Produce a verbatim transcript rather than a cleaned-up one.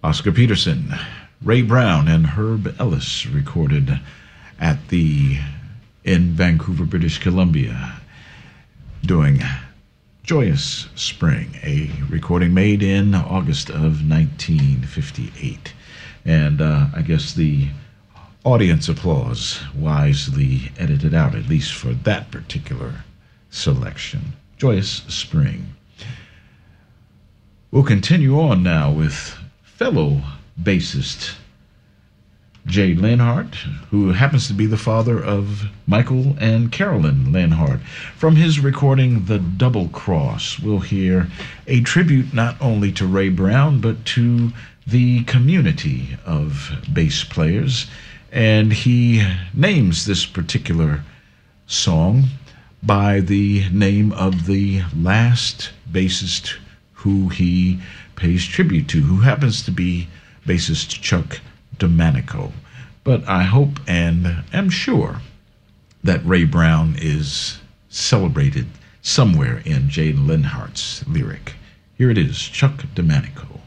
Oscar Peterson, Ray Brown, and Herb Ellis recorded at the in Vancouver, British Columbia, doing Joyous Spring, a recording made in August of nineteen fifty-eight. And uh, I guess the audience applause wisely edited out, at least for that particular selection. Joyous Spring. We'll continue on now with fellow bassist Jay Linhart, who happens to be the father of Michael and Carolyn Linhart. From his recording, The Double Cross, we'll hear a tribute not only to Ray Brown, but to the community of bass players. And he names this particular song by the name of the last bassist who he pays tribute to, who happens to be bassist Chuck Domanico. But I hope and am sure that Ray Brown is celebrated somewhere in Jay Linhart's lyric. Here it is, Chuck Domanico.